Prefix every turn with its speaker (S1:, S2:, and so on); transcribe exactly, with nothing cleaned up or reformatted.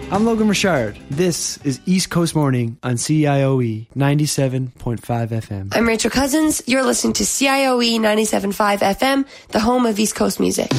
S1: I'm Logan Richard. This is East Coast Morning on C I O E ninety-seven point five F M.
S2: I'm Rachel Cousins. You're listening to C I O E ninety-seven point five F M, the home of East Coast music.